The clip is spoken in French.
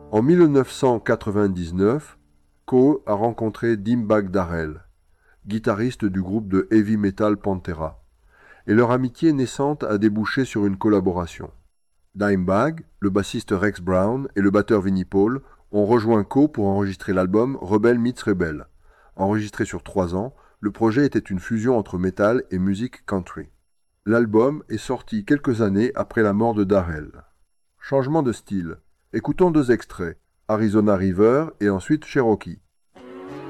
En 1999, Coe a rencontré Dimebag Darrell, guitariste du groupe de heavy metal Pantera, et leur amitié naissante a débouché sur une collaboration. Dimebag, le bassiste Rex Brown et le batteur Vinnie Paul ont rejoint Coe pour enregistrer l'album Rebel Meets Rebel. Enregistré sur 3 ans, le projet était une fusion entre metal et musique country. L'album est sorti quelques années après la mort de Darrell. Changement de style. Écoutons 2 extraits, Arizona River et ensuite Cherokee.